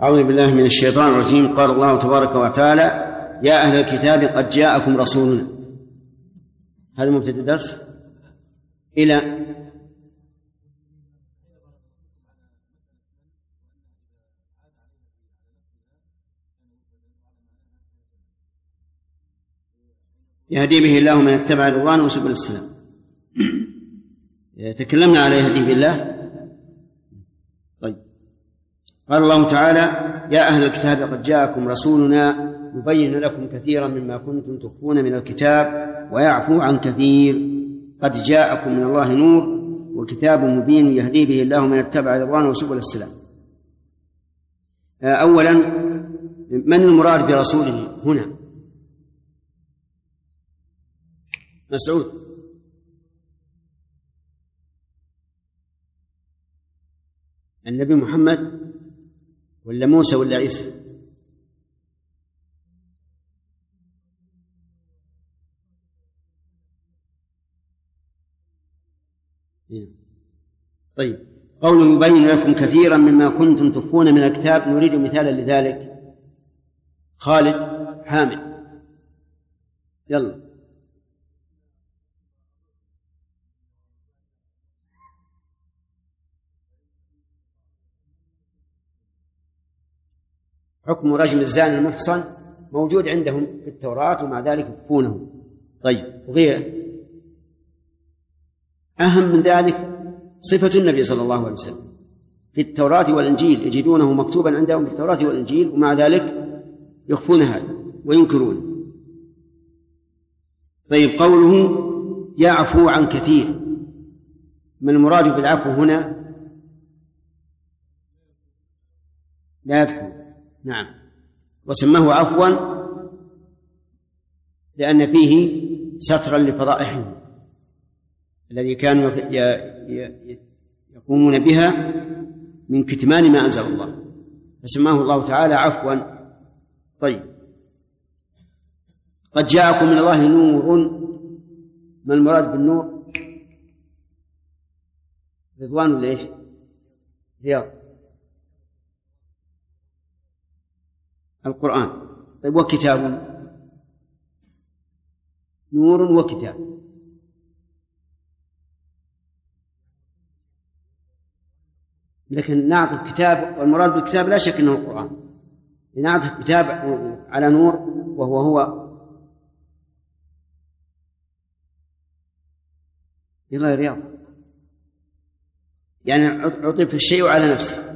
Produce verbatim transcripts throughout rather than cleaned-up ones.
أعوذ بالله من الشيطان الرجيم. قال الله تبارك وتعالى: يا أهل الكتاب قد جاءكم رسولنا. هذا مبتدأ الدرس إلى يهدي به الله من اتبع رضوانه وسبل السلام. تكلمنا على يهدي بالله. طيب، قال الله تعالى: يا أهل الكتاب قد جاءكم رسولنا يبين لكم كثيرا مما كنتم تخفون من الكتاب ويعفو عن كثير. قد جاءكم من الله نور وكتاب مبين يهدي به الله من اتبع رضوانه وسبل السلام. أولا، من المراد برسوله هنا؟ مسعود. النبي محمد ولا موسى ولا عيسى؟ طيب، قوله يبين لكم كثيرا مما كنتم تخفون من الكتاب، نريد مثالا لذلك. خالد حامد، يلا. حكم رجم الزاني المحصن موجود عندهم في التوراة ومع ذلك يخفونه. طيب، وغيره. أهم من ذلك صفة النبي صلى الله عليه وسلم في التوراة والإنجيل، يجدونه مكتوبا عندهم في التوراة والإنجيل ومع ذلك يخفون هذا وينكرونه. طيب، قوله يعفو عن كثير، ما المراد بالعفو هنا؟ لا يذكر. نعم، وسماه عفوا لأن فيه سترا لفضائحهم الذي كانوا يقومون بها من كتمان ما أنزل الله، فسماه الله تعالى عفوا. طيب، قد جاءكم من الله نور، ما المراد بالنور؟ رضوان ولا ايش؟ رياض القرآن. طيب، وكتاب؟ نور وكتاب. لكن نعطي الكتاب، والمراد بالكتاب لا شك انه القرآن، نعطي الكتاب على نور وهو هو يلا يا رياض، يعني عطف الشيء على نفسه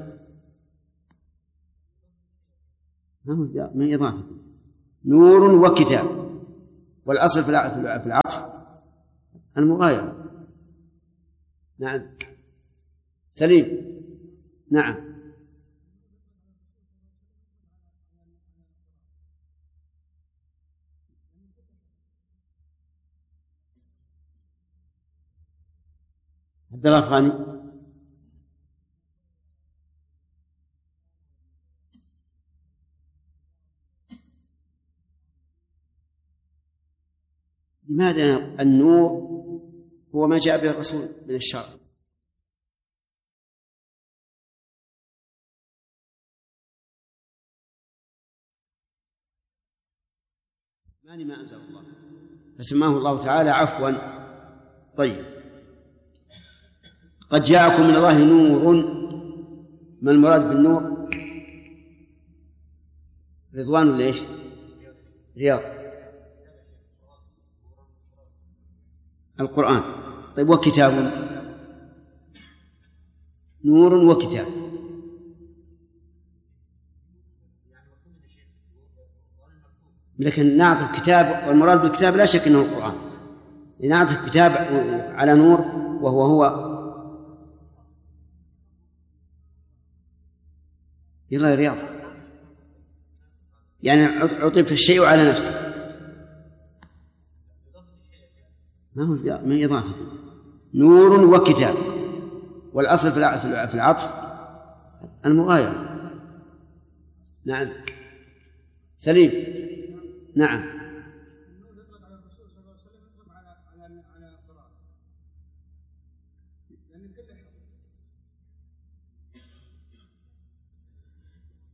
من إضافة. نور وكتاب، والأصل في العطف المغايرة. نعم سليم. نعم، عبد الله الأفغاني. لماذا النور هو ما جاء به الرسول من الشرع؟ ما أنزل الله، فسماه الله تعالى عفوا. طيب، قد جاءكم من الله نور، ما المراد بالنور؟ رضوان ولا ايش؟ رياض القرآن. طيب، وكتاب؟ نور وكتاب. لكن نعطي الكتاب، والمراد بالكتاب لا شك انه القرآن، نعطي الكتاب على نور وهو هو يلا يا رياض، يعني عطف الشيء على نفسه ما هو من إضافة. نور وكتاب، والأصل في العطف المغايرة. نعم سليم. نعم